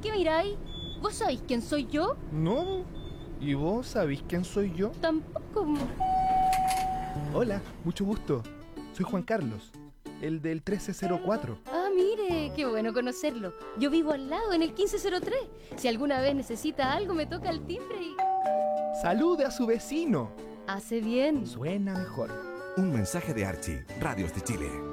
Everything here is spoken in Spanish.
¿Qué miráis? ¿Vos sabéis quién soy yo? No. ¿Y vos sabéis quién soy yo? Tampoco. Hola, mucho gusto. Soy Juan Carlos, el del 1304. Ah, mire, qué bueno conocerlo. Yo vivo al lado, en el 1503. Si alguna vez necesita algo, me toca el timbre y... ¡Salude a su vecino! Hace bien. Suena mejor. Un mensaje de Archie, Radios de Chile.